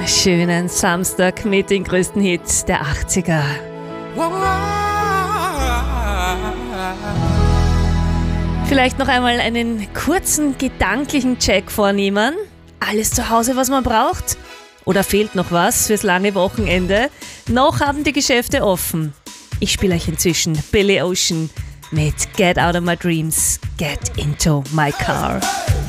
Schönen Samstag mit den größten Hits der 80er. Vielleicht noch einmal einen kurzen gedanklichen Check vornehmen. Alles zu Hause, was man braucht? Oder fehlt noch was fürs lange Wochenende? Noch haben die Geschäfte offen. Ich spiele euch inzwischen Billy Ocean mit Get Out of My Dreams, Get Into My Car.